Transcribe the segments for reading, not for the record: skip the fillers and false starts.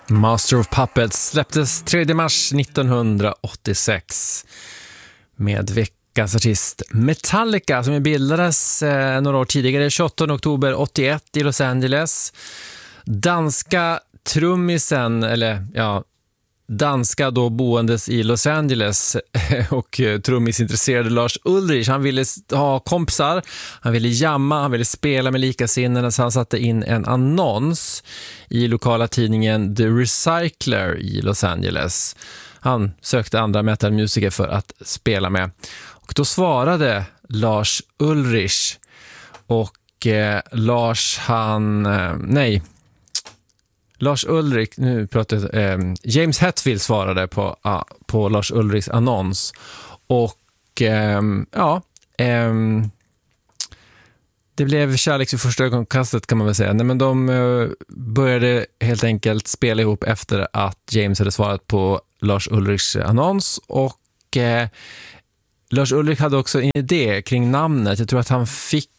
Master of Puppets släpptes 3 mars 1986 med veckans artist Metallica som bildades några år tidigare, 28 oktober 81 i Los Angeles. Danska trummisen, eller ja, danska då boendes i Los Angeles och trummisintresserade Lars Ulrich. Han ville ha kompisar, han ville jamma, han ville spela med likasinnade, så han satte in en annons i lokala tidningen The Recycler i Los Angeles. Han sökte andra metalmusiker för att spela med. Och då svarade Lars Ulrich och Lars Ulrich, nu pratar James Hetfield svarade på Lars Ulrichs annons och det blev kärlek vid första ögonkastet kan man väl säga. Nej, men de började helt enkelt spela ihop efter att James hade svarat på Lars Ulrichs annons och Lars Ulrich hade också en idé kring namnet. Jag tror att han fick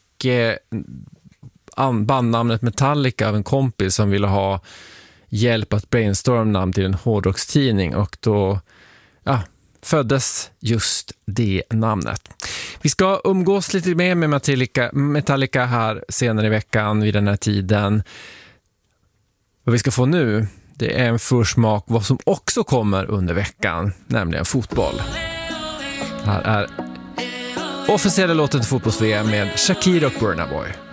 bandnamnet Metallica av en kompis som ville ha hjälp att brainstorma namn till en hårdrockstidning och då föddes just det namnet. Vi ska umgås lite mer med Metallica här senare i veckan vid den här tiden. Vad vi ska få nu, det är en försmak vad som också kommer under veckan, nämligen fotboll. Här är officiella låten till fotbolls-VM med Shakira och Burna Boy.